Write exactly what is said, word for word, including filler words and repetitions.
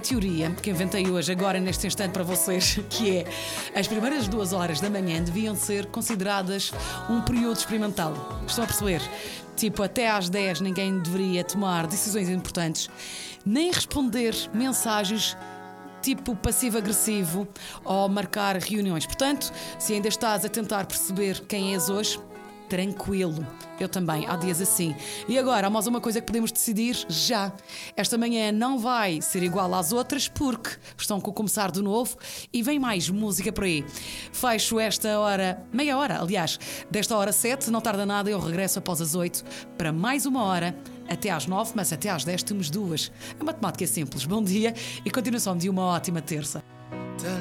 teoria que inventei hoje, agora neste instante para vocês, que é: as primeiras duas horas da manhã deviam ser consideradas um período experimental. Estão a perceber? Tipo, até às dez ninguém deveria tomar decisões importantes, nem responder mensagens tipo passivo-agressivo ou marcar reuniões. Portanto, se ainda estás a tentar perceber quem és hoje, tranquilo, eu também, há dias assim. E agora, há mais uma coisa que podemos decidir já. Esta manhã não vai ser igual às outras porque estão com começar de novo e vem mais música por aí. Fecho esta hora, meia hora, aliás, desta hora sete, não tarda nada, eu regresso após as oito para mais uma hora, até às nove, mas até às dez temos duas. A matemática é simples. Bom dia e continuação de uma ótima terça.